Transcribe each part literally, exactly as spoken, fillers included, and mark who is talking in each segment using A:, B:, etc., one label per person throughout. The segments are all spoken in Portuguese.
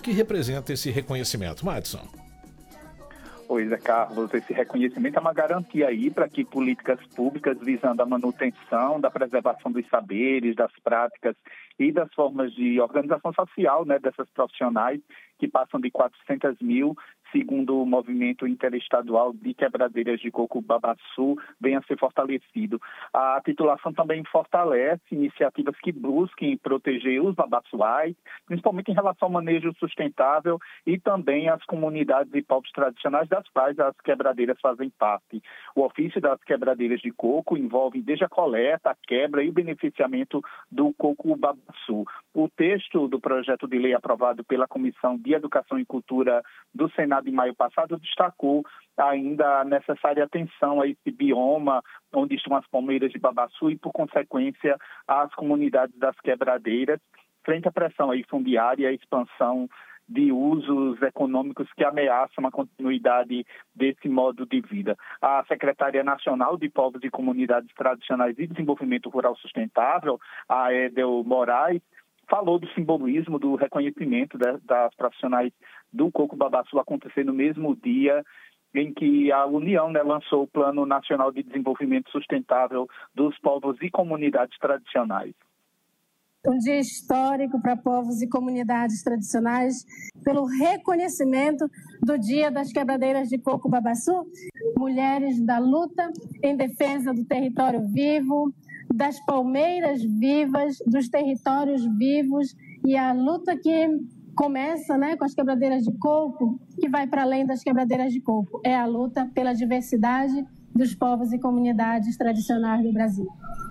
A: que representa esse reconhecimento, Madison?
B: Pois é, Carlos, esse reconhecimento é uma garantia aí para que políticas públicas visando a manutenção da preservação dos saberes, das práticas e das formas de organização social, né, dessas profissionais que passam de quatrocentos mil, segundo o movimento interestadual de quebradeiras de coco Babaçu, venha a ser fortalecido. A titulação também fortalece iniciativas que busquem proteger os babaçuais, principalmente em relação ao manejo sustentável e também as comunidades e povos tradicionais das quais as quebradeiras fazem parte. O ofício das quebradeiras de coco envolve desde a coleta, a quebra e o beneficiamento do coco Babaçu. O texto do projeto de lei aprovado pela Comissão de Educação e Cultura do Senado em maio passado destacou ainda a necessária atenção a esse bioma onde estão as palmeiras de Babaçu e, por consequência, as comunidades das quebradeiras, frente à pressão aí fundiária e a expansão de usos econômicos que ameaçam a continuidade desse modo de vida. A Secretaria Nacional de Povos e Comunidades Tradicionais e Desenvolvimento Rural Sustentável, a Edel Moraes, falou do simbolismo do reconhecimento das, das profissionais do coco Babaçu acontecer no mesmo dia em que a União, né, lançou o Plano Nacional de Desenvolvimento Sustentável dos Povos e Comunidades Tradicionais.
C: Um dia histórico para povos e comunidades tradicionais, pelo reconhecimento do Dia das Quebradeiras de Coco Babaçu, mulheres da luta em defesa do território vivo, das palmeiras vivas, dos territórios vivos, e a luta que começa, né, com as quebradeiras de coco, que vai para além das quebradeiras de coco. É a luta pela diversidade dos povos e comunidades tradicionais do Brasil.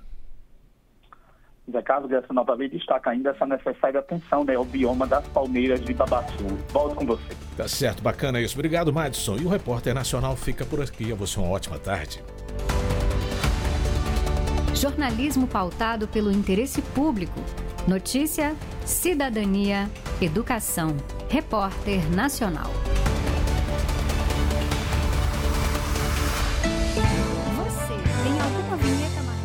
B: Zé Carlos, essa nova lei destaca ainda essa necessária atenção, né, ao bioma das palmeiras de Babaçu. Volto com você.
A: Tá certo, bacana isso. Obrigado, Madison. E o Repórter Nacional fica por aqui. A você uma ótima tarde.
D: Jornalismo pautado pelo interesse público. Notícia, cidadania, educação. Repórter Nacional. Você tem alguma vinheta mais?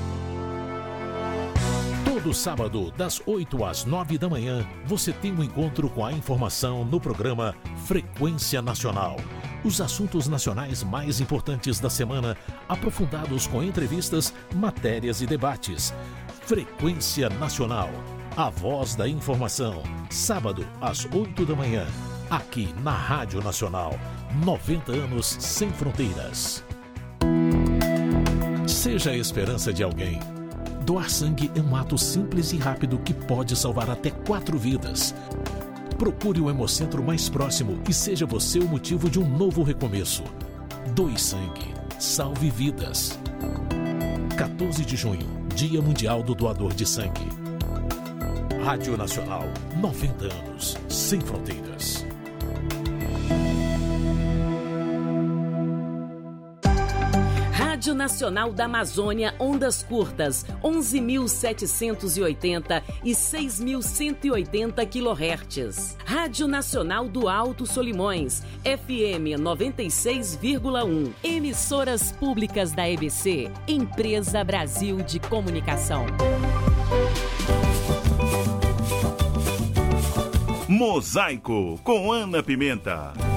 A: Todo sábado, das oito às nove da manhã, você tem um encontro com a informação no programa Frequência Nacional. Os assuntos nacionais mais importantes da semana, aprofundados com entrevistas, matérias e debates. Frequência Nacional, a voz da informação. Sábado, às oito da manhã, aqui na Rádio Nacional. noventa anos sem fronteiras. Seja a esperança de alguém. Doar sangue é um ato simples e rápido que pode salvar até quatro vidas. Procure o Hemocentro mais próximo e seja você o motivo de um novo recomeço. Doe sangue. Salve vidas. quatorze de junho, Dia Mundial do Doador de Sangue. Rádio Nacional, noventa anos, sem fronteiras.
E: Rádio Nacional da Amazônia, ondas curtas, onze mil setecentos e oitenta e seis mil cento e oitenta quilohertz. Rádio Nacional do Alto Solimões, F M noventa e seis vírgula um. Emissoras públicas da E B C, Empresa Brasil de Comunicação.
F: Mosaico, com Ana Pimenta.